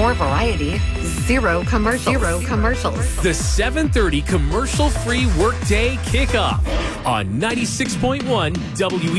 More variety. Zero commercials. The 7:30 commercial-free workday kickoff on 96.1 WE.